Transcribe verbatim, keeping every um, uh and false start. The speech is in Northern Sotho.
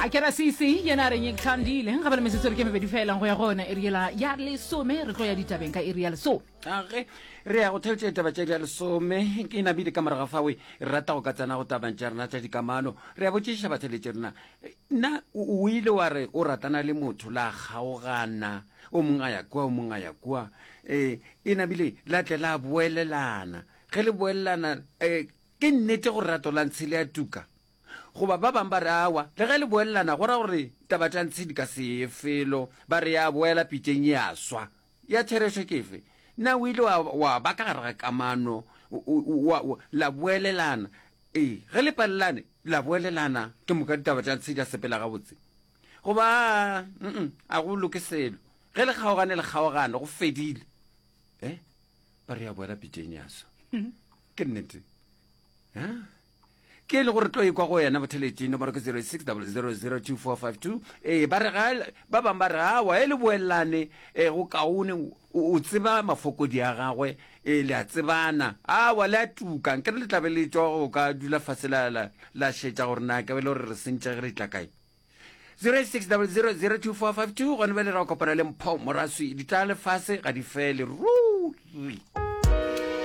a ke ra sisi yena re nyeng thandile ga ba le mesetse re ke mebedi fela go ya gona eriela ya le some re tlo ya ditabeng ka area le so age re ya go theletse taba tša di le some ke nabile ka moraga fawe re rata go ka tsena go tabantša rena tša dikamano re ya botšiša batheletše rena nna o ile wa re o ratana le motho la kgaogana o mongwe a ya kua o mongwe a ya kua um e nabile la tle la boelelana ge le boelelana um ke nnete gore rato la ntshele ya tuka goba ba bang ba re awa le ge le boelelana go ra gore taba tša ntshedi ka seefelo ba re ya boela pitšeng ya swa ya tšherešo kefe na o ile wa ba ka gare ga kamano la boelelana ee ge le palelane la boelelana ke moka ditaba tša ntshedi a sepela gabotse goba a go lokeselo ge le kgaogane le kgaogane go fedile um ba re ya boela pitšeng ya swa ke nnete ke le gore tlo e kwa go yena botheletšeng nomoro ke zero six zero zero zero two four five two eh ba re ga ba bang ba re awa e le boelane e go kaone o tseba mafokodi a gagwe e le a tsebana awa le a tuka nke le tlabe le tswa go ka dula fasela la la shetša gore na ke be le gore re sentše ge re tla kae zero six zero zero zero two four five two gone be le ra kopana le mpho moraswi di tla le fase ga di fele ruri